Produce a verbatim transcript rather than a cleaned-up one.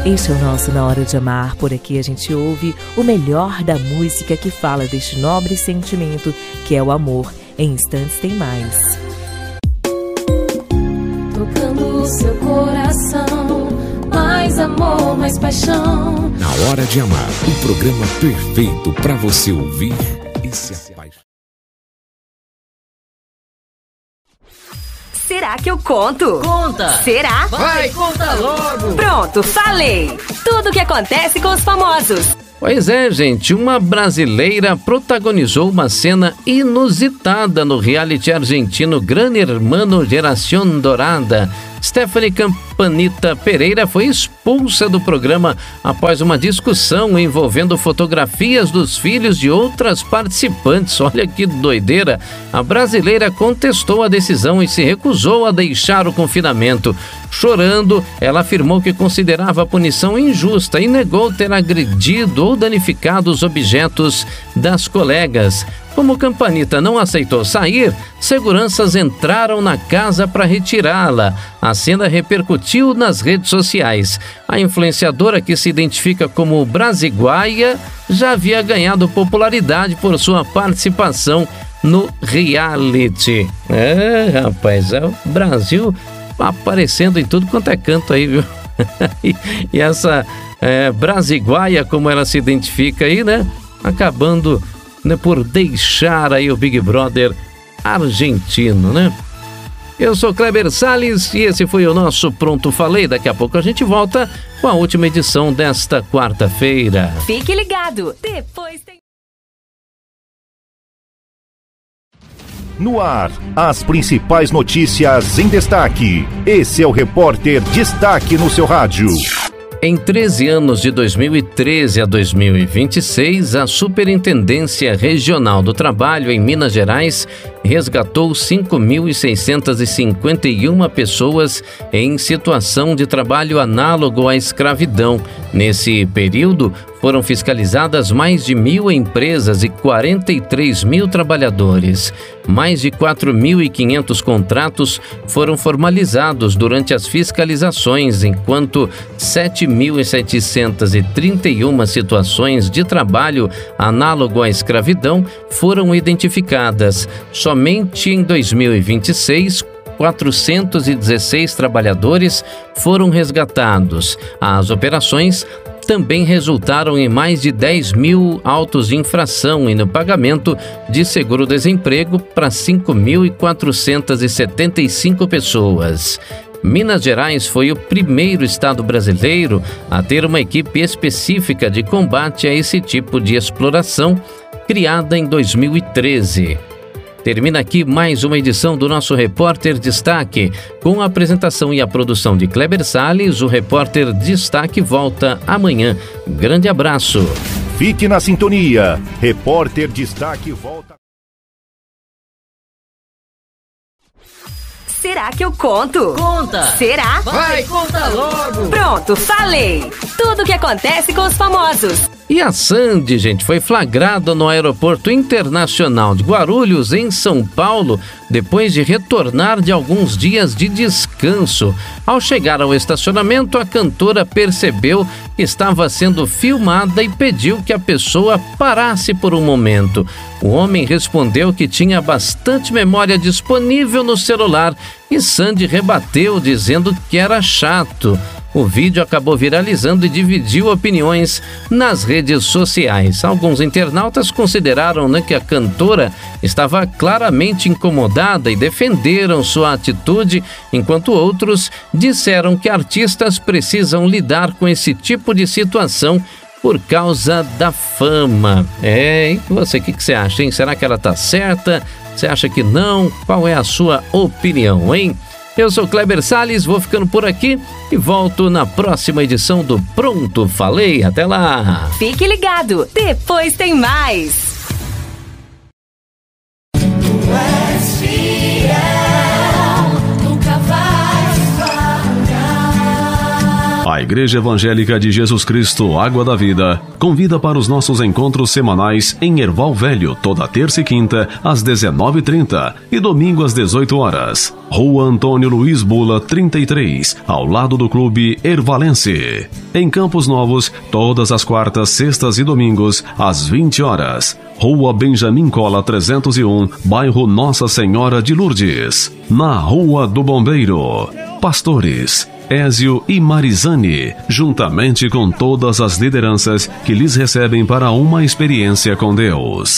Este é o nosso Na Hora de Amar. Por aqui a gente ouve o melhor da música que fala deste nobre sentimento que é o amor. Em instantes tem mais. Tocando o seu coração, mais amor, mais paixão. Na Hora de Amar, um programa perfeito para você ouvir e se apaixonar. Será que eu conto? Conta! Será? Vai, conta logo! Pronto, falei! Tudo o que acontece com os famosos. Pois é, gente, uma brasileira protagonizou uma cena inusitada no reality argentino Gran Hermano Geración Dorada. Stephanie Campanita Pereira foi expulsa do programa após uma discussão envolvendo fotografias dos filhos de outras participantes. Olha que doideira! A brasileira contestou a decisão e se recusou a deixar o confinamento. Chorando, ela afirmou que considerava a punição injusta e negou ter agredido ou danificado os objetos das colegas. Como Campanita não aceitou sair, seguranças entraram na casa para retirá-la. A cena repercutiu nas redes sociais. A influenciadora, que se identifica como Brasiguaia, já havia ganhado popularidade por sua participação no reality. É, rapaz, é o Brasil aparecendo em tudo quanto é canto aí, viu? e, e essa é, Brasiguaia, como ela se identifica aí, né? Acabando, né, por deixar aí o Big Brother argentino, né? Eu sou Kleber Salles e esse foi o nosso Pronto Falei. Daqui a pouco a gente volta com a última edição desta quarta-feira. Fique ligado, depois tem... No ar, as principais notícias em destaque. Esse é o Repórter Destaque no seu rádio. Em treze anos, de dois mil e treze a dois mil e vinte e seis, a Superintendência Regional do Trabalho em Minas Gerais resgatou cinco mil seiscentas e cinquenta e uma pessoas em situação de trabalho análogo à escravidão. Nesse período, foram fiscalizadas mais de mil empresas e quarenta e três mil trabalhadores. Mais de quatro mil e quinhentos contratos foram formalizados durante as fiscalizações, enquanto sete mil setecentas e trinta e uma situações de trabalho análogo à escravidão foram identificadas. Somente em dois mil e vinte e seis, quatrocentos e dezesseis trabalhadores foram resgatados. As operações também resultaram em mais de dez mil autos de infração e no pagamento de seguro-desemprego para cinco mil quatrocentas e setenta e cinco pessoas. Minas Gerais foi o primeiro estado brasileiro a ter uma equipe específica de combate a esse tipo de exploração, criada em dois mil e treze. Termina aqui mais uma edição do nosso Repórter Destaque. Com a apresentação e a produção de Kleber Salles, o Repórter Destaque volta amanhã. Grande abraço. Fique na sintonia. Repórter Destaque volta. Será que eu conto? Conta! Será? Vai, conta logo! Pronto, falei! Tudo o que acontece com os famosos. E a Sandy, gente, foi flagrada no Aeroporto Internacional de Guarulhos, em São Paulo, depois de retornar de alguns dias de descanso. Ao chegar ao estacionamento, a cantora percebeu que estava sendo filmada e pediu que a pessoa parasse por um momento. O homem respondeu que tinha bastante memória disponível no celular e Sandy rebateu, dizendo que era chato. O vídeo acabou viralizando e dividiu opiniões nas redes sociais. Alguns internautas consideraram, né, que a cantora estava claramente incomodada e defenderam sua atitude, enquanto outros disseram que artistas precisam lidar com esse tipo de situação por causa da fama. É, e você, o que, que você acha, hein? Será que ela tá certa? Você acha que não? Qual é a sua opinião, hein? Eu sou Kleber Salles, vou ficando por aqui e volto na próxima edição do Pronto Falei. Até lá! Fique ligado, depois tem mais! A Igreja Evangélica de Jesus Cristo Água da Vida convida para os nossos encontros semanais em Erval Velho, toda terça e quinta, às dezenove e trinta e domingo às dezoito horas. Rua Antônio Luiz Bula, trinta e três, ao lado do Clube Ervalense. Em Campos Novos, todas as quartas, sextas e domingos, às vinte horas. Rua Benjamin Cola, trezentos e um, bairro Nossa Senhora de Lourdes. Na Rua do Bombeiro. Pastores Ézio e Marizane, juntamente com todas as lideranças que lhes recebem para uma experiência com Deus.